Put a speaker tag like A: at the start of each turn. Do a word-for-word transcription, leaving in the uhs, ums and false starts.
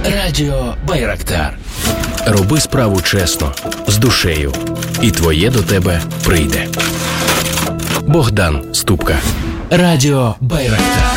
A: Радіо Байрактар. Роби справу чесно, з душею, і твоє до тебе прийде. Богдан Ступка. Радіо Байрактар.